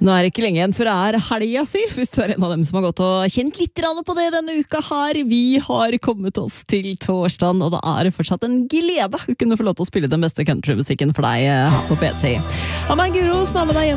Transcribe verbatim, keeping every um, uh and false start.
Nå er det ikke lenge igjen før det er helga si, hvis du er en av dem som har gått og kjent litt på det denne uka her. Vi har kommet oss til torsdagen, og da er det fortsatt en glede å kunne få lov til å spille den beste countrymusikken for deg her på P T. Ha meg Guro som er med deg igjen.